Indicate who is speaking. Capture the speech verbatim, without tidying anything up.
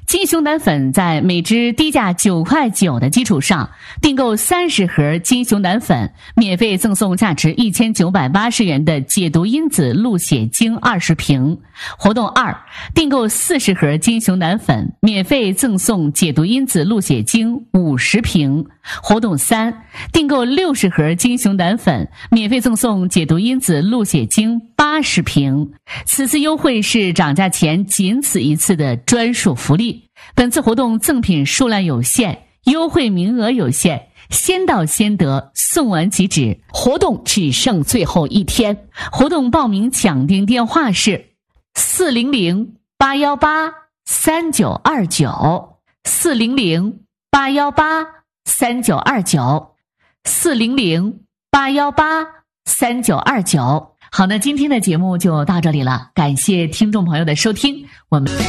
Speaker 1: 金熊胆粉在每支低价九块九的基础上，订购三十盒金熊胆粉，免费赠送价值一千九百八十元的解毒因子鹿血精二十瓶。活动二，订购四十盒金熊胆粉，免费赠送解毒因子鹿血精五十瓶。活动三，订购六十盒金熊胆粉，免费赠送解毒因子鹿血精八十瓶。此次优惠是涨价前仅此一次的专属福利。本次活动赠品数量有限，优惠名额有限，先到先得，送完即止。活动只剩最后一天，活动报名抢订电话是四零零八一八三九二九 四零零八一八三九二九 四零零八一八三九二九。好，那今天的节目就到这里了，感谢听众朋友的收听，我们